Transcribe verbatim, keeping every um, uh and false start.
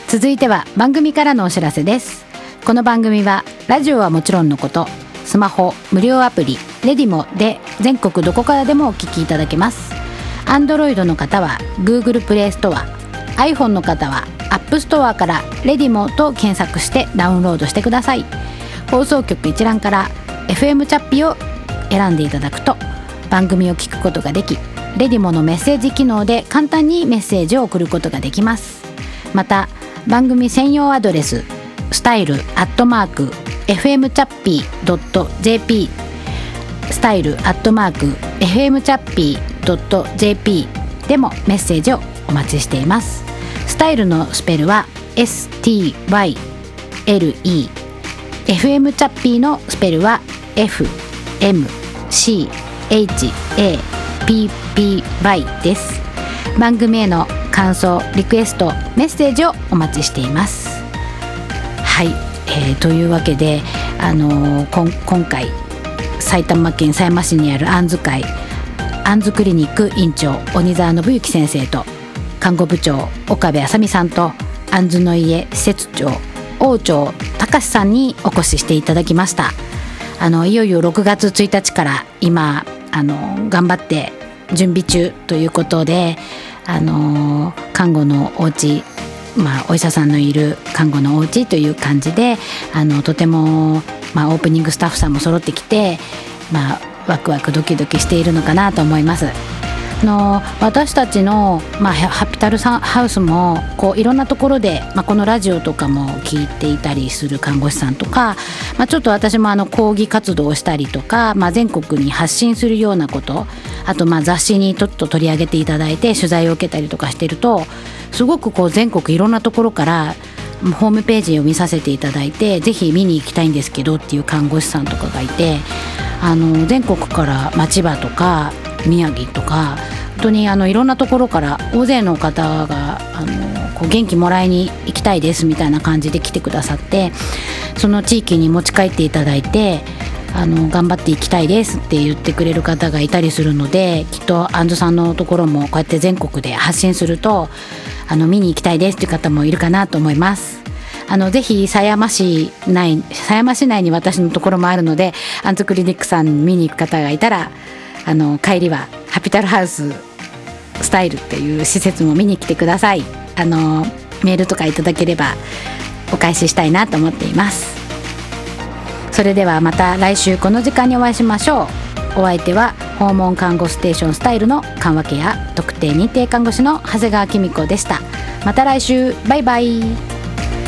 続いては番組からのお知らせです。この番組はラジオはもちろんのこと、スマホ無料アプリレディモで全国どこからでもお聞きいただけます。 Android の方は Google プレイストア、 iPhone の方は App ストアからレディモと検索してダウンロードしてください。放送局一覧から エフエム チャッピを選んでいただくと番組を聞くことができ、レディモのメッセージ機能で簡単にメッセージを送ることができます。また番組専用アドレススタイルアットマーク エフエム チャッピー ドット ジェーピー スタイルアットマーク エフエム チャッピー ドット ジェーピー でもメッセージをお待ちしています。スタイルのスペルは エスティーワイエルイー、 エフエム チャッピーのスペルは エフエムシーエイチエーピーピーワイ です。番組への感想、リクエスト、メッセージをお待ちしています。はい、えー、というわけで、あのー、こん今回埼玉県狭山市にあるあんず会あんずクリニック院長鬼沢信之先生と看護部長岡部あさみさんとあんずの家施設長王長隆さんにお越ししていただきました。あのいよいよろくがつついたちから今あの頑張って準備中ということで、あの看護のお家、まあ、お医者さんのいる看護のお家という感じで、あのとても、まあ、オープニングスタッフさんも揃ってきて、まあ、ワクワクドキドキしているのかなと思います。あの私たちの、まあ、ハピタルハウスもこういろんなところで、まあ、このラジオとかも聞いていたりする看護師さんとか、まあ、ちょっと私もあの講義活動をしたりとか、まあ、全国に発信するようなこと、あとまあ雑誌にちょっと取り上げていただいて取材を受けたりとかしてると、すごくこう全国いろんなところからホームページを見させていただいて、ぜひ見に行きたいんですけどっていう看護師さんとかがいて、あの全国から、まあ、千葉とか宮城とか本当にあのいろんなところから大勢の方があのこう元気もらいに行きたいですみたいな感じで来てくださって、その地域に持ち帰っていただいて、あの頑張っていきたいですって言ってくれる方がいたりするので、きっとあんずさんのところもこうやって全国で発信すると、あの見に行きたいですっていう方もいるかなと思います。あのぜひ狭山市内狭山市内に私のところもあるので、あんずクリニックさん見に行く方がいたら、あの帰りはハピタルハウススタイルっていう施設も見に来てください。あのメールとかいただければお返ししたいなと思っています。それではまた来週この時間にお会いしましょう。お相手は訪問看護ステーションスタイルの緩和ケア特定認定看護師の長谷川紀美子でした。また来週、バイバイ。